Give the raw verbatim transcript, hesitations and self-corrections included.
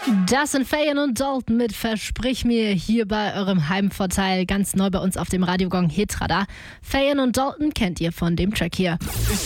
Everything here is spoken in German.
Das sind Fayen und Dalton mit Versprich mir hier bei eurem Heimvorteil, ganz neu bei uns auf dem Radiogong Hitradar. Fayen und Dalton kennt ihr von dem Track hier.